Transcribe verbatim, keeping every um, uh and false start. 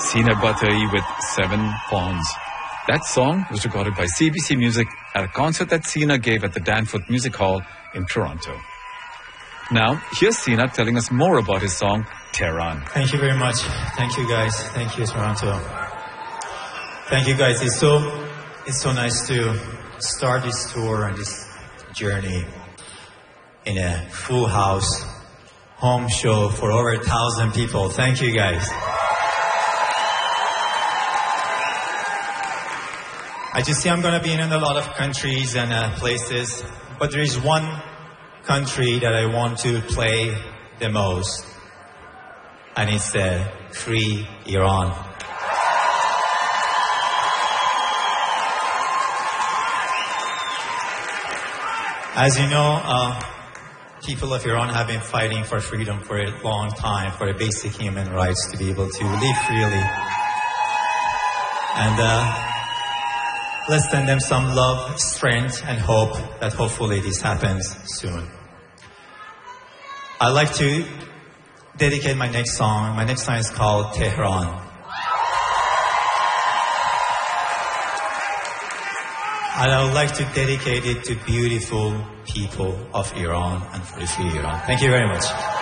Sina Batai with Seven Pawns. That song was recorded by C B C Music at a concert that Sina gave at the Danforth Music Hall in Toronto. Now, here's Sina telling us more about his song, Tehran. Thank you very much. Thank you, guys. Thank you, Toronto. Thank you, guys. It's so, it's so nice to start this tour and this journey in a full house home show for over a thousand people. Thank you, guys. I just see I'm going to be in a lot of countries and uh, places, but there is one country that I want to play the most, and it's uh, Free Iran. As you know, uh, people of Iran have been fighting for freedom for a long time, for the basic human rights to be able to live freely. And uh, let's send them some love, strength, and hope that hopefully this happens soon. I'd like to dedicate my next song. My next song is called Tehran. And I would like to dedicate it to beautiful people of Iran and for the free Iran. Thank you very much.